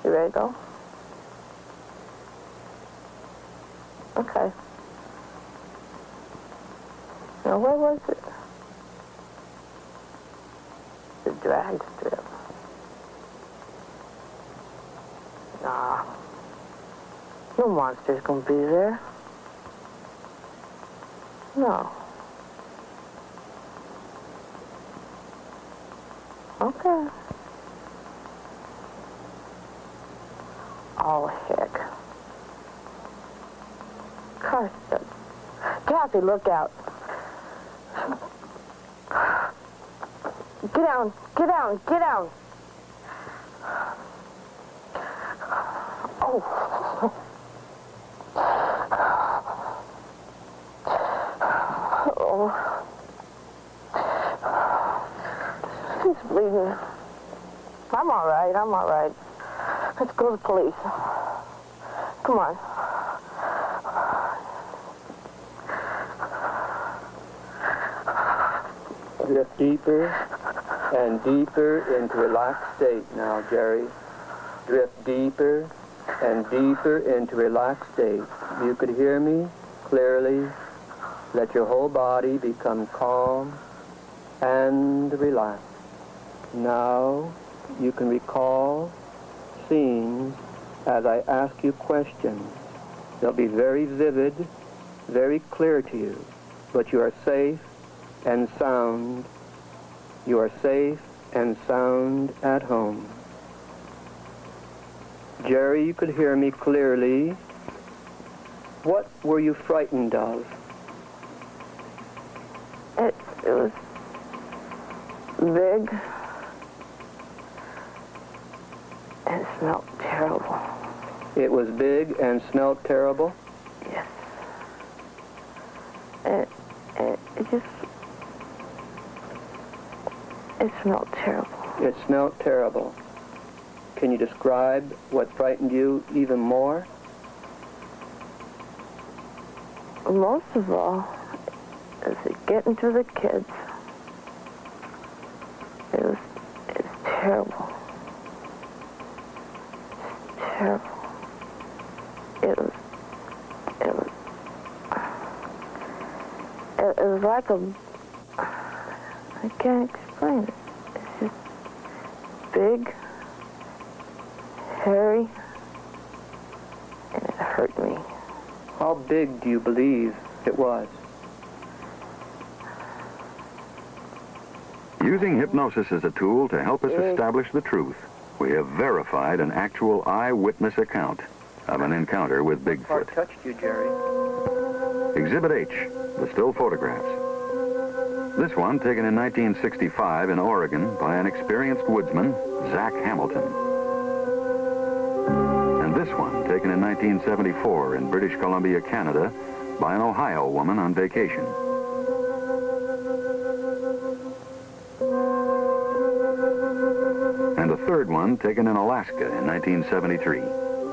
You ready to go? Okay. Now, where was it? The drag strip. Nah. No monster's gonna be there. No. Okay. Oh, heck. Carson. Kathy, look out. Get down, get down, get down. Oh. Oh. She's bleeding. I'm all right, I'm all right. Let's go to the police. Come on. Drift deeper and deeper into relaxed state now, Jerry. Drift deeper and deeper into relaxed state. You could hear me clearly. Let your whole body become calm and relaxed. Now you can recall scenes as I ask you questions. They'll be very vivid, very clear to you, but you are safe and sound. You are safe and sound at home. Jerry, you could hear me clearly. What were you frightened of? It was big and smelled terrible. It was big and smelled terrible? Yes. It smelled terrible. It smelled terrible. Can you describe what frightened you even more? Most of all, is it getting to the kids. It's terrible. It's terrible. It was like I can't explain it. It's just big, hairy, and it hurt me. How big do you believe it was? Using hypnosis as a tool to help us establish the truth, we have verified an actual eyewitness account of an encounter with Bigfoot. What touched you, Jerry? Exhibit H, the still photographs. This one taken in 1965 in Oregon by an experienced woodsman, Zach Hamilton. And this one taken in 1974 in British Columbia, Canada, by an Ohio woman on vacation. And a third one taken in Alaska in 1973.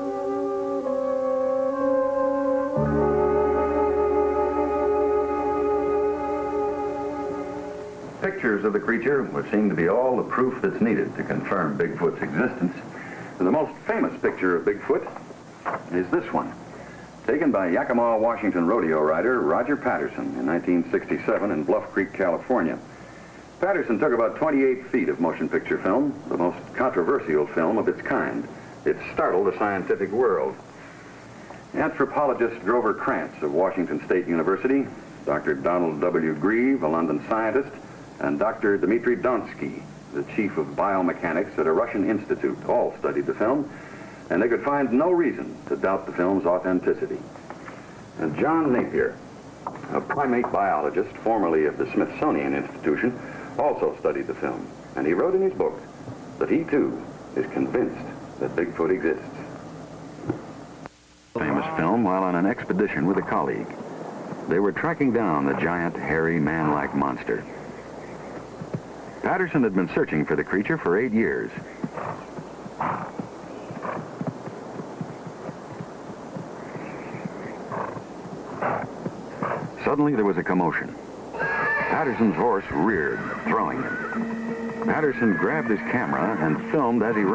Pictures of the creature would seem to be all the proof that's needed to confirm Bigfoot's existence. And the most famous picture of Bigfoot is this one, taken by Yakima, Washington rodeo rider Roger Patterson in 1967 in Bluff Creek, California. Patterson took about 28 feet of motion picture film, the most controversial film of its kind. It startled the scientific world. Anthropologist Grover Krantz of Washington State University, Dr. Donald W. Grieve, a London scientist, and Dr. Dmitry Donsky, the chief of biomechanics at a Russian institute, all studied the film, and they could find no reason to doubt the film's authenticity. And John Napier, a primate biologist formerly of the Smithsonian Institution, also studied the film, and he wrote in his book that he, too, is convinced that Bigfoot exists. Famous film while on an expedition with a colleague. They were tracking down the giant, hairy, man-like monster. Patterson had been searching for the creature for 8 years. Suddenly, there was a commotion. Patterson's horse reared, throwing him. Patterson grabbed his camera and filmed as he ran.